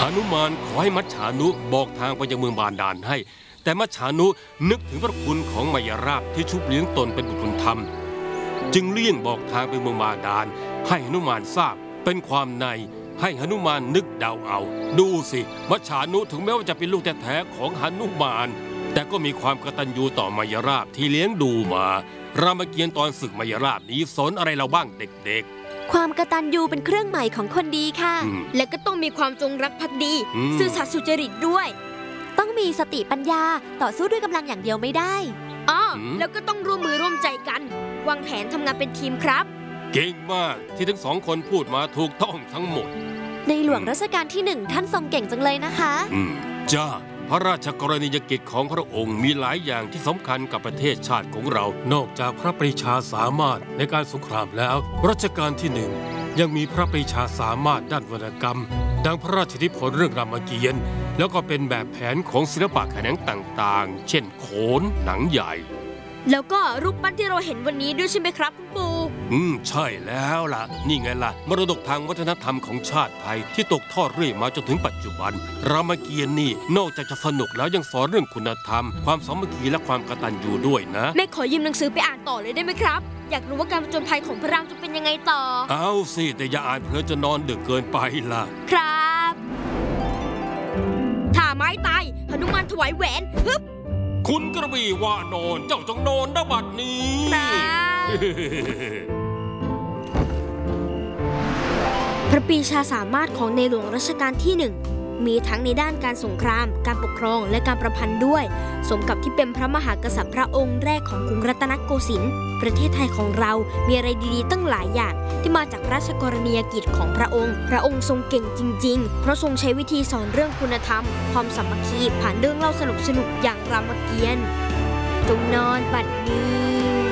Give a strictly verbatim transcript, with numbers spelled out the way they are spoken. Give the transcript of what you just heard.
นุมานขอให้มัจฉานุบอกทางไปยังเมืองบาดาลให้แต่มัจฉานุนึกถึงพระคุณของมายราบที่ชุบเลี้ยงตนเป็นบุตรบุญธรรมจึงเลี่ยงบอกทางไปเมืองบาดาลให้หนุมานทราบเป็นความในให้หนุมานนึกเดาเอาดูสิมัจฉานุถึงแม้ว่าจะเป็นลูกแท้ๆของหนุมานแต่ก็มีความกตัญญูต่อมายราบที่เลี้ยงดูมารามเกียรติ์ตอนศึกมายราบนี้สอนอะไรเราบ้างเด็กๆความกตัญญูเป็นเครื่องหมายของคนดีค่ะและก็ต้องมีความจงรักภักดีซื่อสัตย์สุจริตด้วยต้องมีสติปัญญาต่อสู้ด้วยกำลังอย่างเดียวไม่ได้อ๋อแล้วก็ต้องร่วมมือร่วมใจกันวางแผนทำงานเป็นทีมครับเก่งมากที่ทั้งสองคนพูดมาถูกต้องทั้งหมดในหลวงรัชกาลที่หนึ่งท่านทรงเก่งจังเลยนะคะอืมจ้าพระราชกรณียกิจของพระองค์มีหลายอย่างที่สำคัญกับประเทศชาติของเรานอกจากพระปรีชาสามารถในการสงครามแล้วรัชกาลที่หนึ่งยังมีพระปรีชาสามารถด้านวรรณกรรมดังพระราชนิพนธ์เรื่องรามเกียรติ์แล้วก็เป็นแบบแผนของศิลปะแขนงต่างๆเช่นโขนหนังใหญ่แล้วก็รูปปั้นที่เราเห็นวันนี้ด้วยใช่ไหมครับคุณปู่อืมใช่แล้วล่ะนี่ไงล่ะมรดกทางวัฒนธรรมของชาติไทยที่ตกทอดเรื่อยมาจนถึงปัจจุบันรามเกียรติ์นี่นอกจากจะสนุกแล้วยังสอนเรื่องคุณธรรมความสามัคคีและความกตัญญูด้วยนะแม่ขอยืมหนังสือไปอ่านต่อเลยได้ไหมครับอยากรู้ว่าการผจญภัยของพระรามจะเป็นยังไงต่อเอาสิแต่อย่าอ่านเพลินจะนอนดึกเกินไปล่ะครับถ้าไม้ตายหนุมานถวายแหวนฮึบคุณกระบี่ว่านอนเจ้าจงนอนนะบัดนี้พระปรีชาสามารถของในหลวงรัชกาลที่หนึ่งมีทั้งในด้านการสงครามการปกครองและการประพันธ์ด้วยสมกับที่เป็นพระมหากษัตริย์พระองค์แรกของกรุงรัตนโกสินทร์ประเทศไทยของเรามีอะไรดีๆตั้งหลายอย่างที่มาจากราชกรณียกิจของพระองค์พระองค์ทรงเก่งจริงๆเพราะทรงใช้วิธีสอนเรื่องคุณธรรมความสามัคคีผ่านเรื่องเล่าสนุกๆอย่างรามเกียรติ์จงนอนบัดนี้